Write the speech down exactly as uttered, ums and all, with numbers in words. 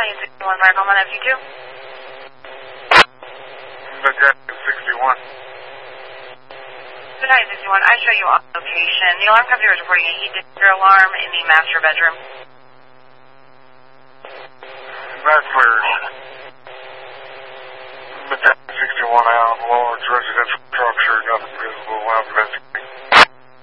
Battalion sixty-one, Fire Command F G two. Battalion sixty-one. Battalion sixty-one, I show you on location. The alarm company was reporting a heat detector alarm in the master bedroom. That's clear. Battalion sixty-one out, large residential structure, nothing visible, loud investigation.